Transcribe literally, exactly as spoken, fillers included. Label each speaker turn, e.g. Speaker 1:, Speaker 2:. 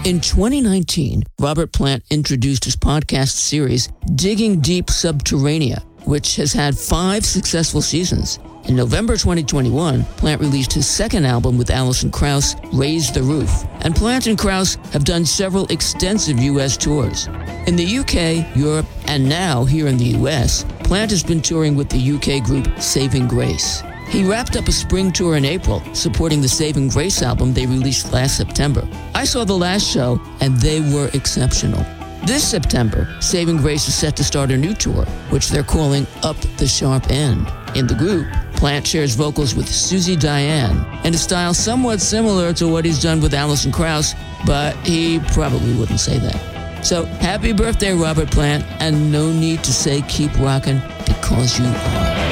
Speaker 1: In twenty nineteen, Robert Plant introduced his podcast series, Digging Deep Subterranea, which has had five successful seasons. In November twenty twenty-one, Plant released his second album with Alison Krauss, Raise the Roof. And Plant and Krauss have done several extensive U S tours. In the U K, Europe, and now here in the U S, Plant has been touring with the U K group Saving Grace. He wrapped up a spring tour in April, supporting the Saving Grace album they released last September. I saw the last show, and they were exceptional. This September, Saving Grace is set to start a new tour, which they're calling Up the Sharp End. In the group, Plant shares vocals with Susie Diane, and a style somewhat similar to what he's done with Alison Krauss, but he probably wouldn't say that. So, happy birthday, Robert Plant, and no need to say keep rockin', because you are.